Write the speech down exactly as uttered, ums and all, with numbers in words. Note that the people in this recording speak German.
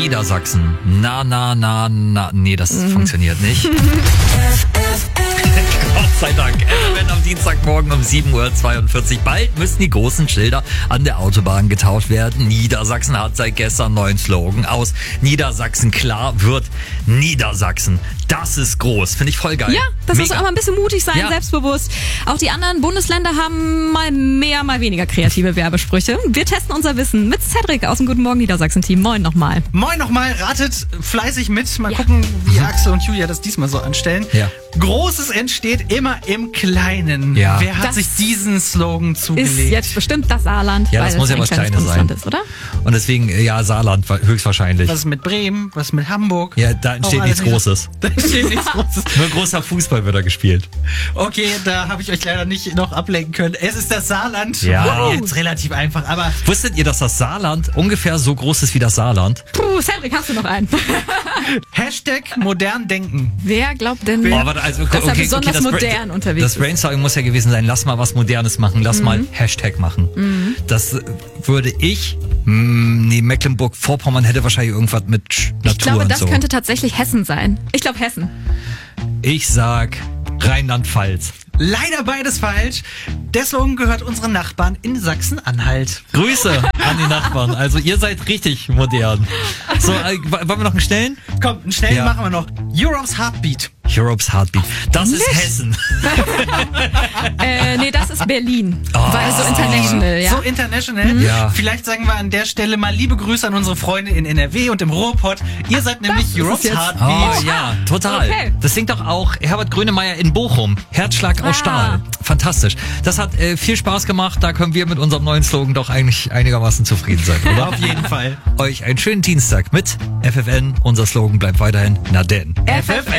Niedersachsen. Na, na, na, na. Nee, das mhm. funktioniert nicht. Gott sei Dank. Wenn am Dienstagmorgen um sieben Uhr zweiundvierzig. Bald müssen die großen Schilder an der Autobahn getauscht werden. Niedersachsen hat seit gestern einen neuen Slogan. Aus Niedersachsen klar wird Niedersachsen. Das ist groß. Finde ich voll geil. Ja, das Mega. muss auch mal ein bisschen mutig sein, ja. selbstbewusst. Auch die anderen Bundesländer haben mal mehr, mal weniger kreative Werbesprüche. Wir testen unser Wissen mit Cedric aus dem Guten Morgen Niedersachsen-Team. Moin nochmal. Moin nochmal. Ratet fleißig mit. Mal ja. gucken, wie Axel und Julia das diesmal so anstellen. Ja. Großes entsteht immer im Kleinen. Ja. Wer hat das sich diesen Slogan zugelegt? Ist jetzt bestimmt das Saarland. Ja, weil das muss es ja ein was kleines Kleines sein. Bundesland ist, oder? Und deswegen, ja, Saarland höchstwahrscheinlich. Was ist mit Bremen? Was ist mit Hamburg? Ja, da entsteht Auch nichts alles Großes. Da entsteht nichts Großes. Nur großer Fußball wird da gespielt. Okay, da habe ich euch leider nicht noch ablenken können. Es ist das Saarland. Ja. Oh, jetzt relativ einfach, aber... Wusstet ihr, dass das Saarland ungefähr so groß ist wie das Saarland? Puh, Cedric, hast du noch einen? Hashtag modern denken. Wer glaubt denn, Oh, warte, also, dass er okay, besonders okay, das Bra- modern unterwegs Das ist? Brainstorming muss ja gewesen sein, lass mal was Modernes machen, lass Mhm. mal Hashtag machen. Mhm. Das äh, würde ich, mh, nee, Mecklenburg-Vorpommern hätte wahrscheinlich irgendwas mit Sch- Natur Ich glaube, und das so. könnte tatsächlich Hessen sein. Ich glaube Hessen. Ich sag Rheinland-Pfalz. Leider beides falsch. Der Slogan gehört unseren Nachbarn in Sachsen-Anhalt. Grüße an die Nachbarn. Also ihr seid richtig modern. So, äh, wollen wir noch einen schnellen? Komm, einen schnellen Ja. machen wir noch. Europe's Heartbeat. Europe's Heartbeat. Das Nicht? ist Hessen. Äh, nee, das ist Berlin. Oh. Weil so international, ja. So international. Ja. Vielleicht sagen wir an der Stelle mal liebe Grüße an unsere Freunde in N R W und im Ruhrpott. Ihr seid nämlich ist es Europe's jetzt. Heartbeat. Oh ja, total. Okay. Das singt doch auch Herbert Grönemeyer in Bochum. Herzschlag aus Ah. Stahl. Fantastisch. Das hat äh, viel Spaß gemacht. Da können wir mit unserem neuen Slogan doch eigentlich einigermaßen zufrieden sein, oder? Auf jeden Fall. Euch einen schönen Dienstag mit F F N. Unser Slogan bleibt weiterhin Na denn. F F N.